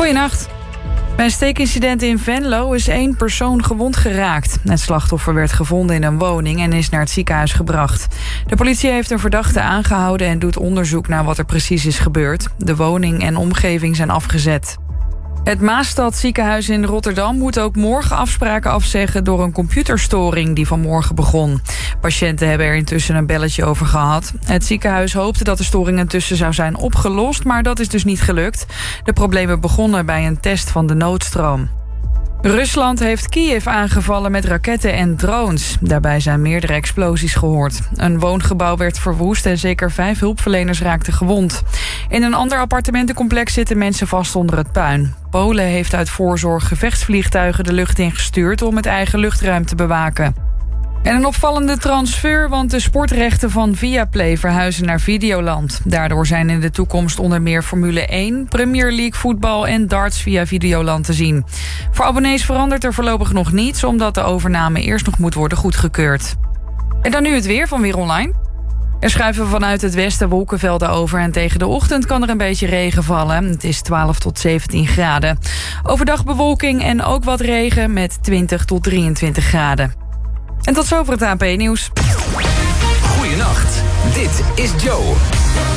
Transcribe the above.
Goedenacht. Bij een steekincident in Venlo is 1 persoon gewond geraakt. Het slachtoffer werd gevonden in een woning en is naar het ziekenhuis gebracht. De politie heeft een verdachte aangehouden en doet onderzoek naar wat er precies is gebeurd. De woning en omgeving zijn afgezet. Het Maastad ziekenhuis in Rotterdam moet ook morgen afspraken afzeggen door een computerstoring die vanmorgen begon. Patiënten hebben er intussen een belletje over gehad. Het ziekenhuis hoopte dat de storing intussen zou zijn opgelost, maar dat is dus niet gelukt. De problemen begonnen bij een test van de noodstroom. Rusland heeft Kiev aangevallen met raketten en drones. Daarbij zijn meerdere explosies gehoord. Een woongebouw werd verwoest en zeker 5 hulpverleners raakten gewond. In een ander appartementencomplex zitten mensen vast onder het puin. Polen heeft uit voorzorg gevechtsvliegtuigen de lucht ingestuurd om het eigen luchtruim te bewaken. En een opvallende transfer, want de sportrechten van Viaplay verhuizen naar Videoland. Daardoor zijn in de toekomst onder meer Formule 1, Premier League voetbal en darts via Videoland te zien. Voor abonnees verandert er voorlopig nog niets, omdat de overname eerst nog moet worden goedgekeurd. En dan nu het weer van Weer Online. Er schuiven vanuit het westen wolkenvelden over en tegen de ochtend kan er een beetje regen vallen. Het is 12 tot 17 graden. Overdag bewolking en ook wat regen met 20 tot 23 graden. En tot zover het ANP-nieuws. Goeienacht, dit is Joe.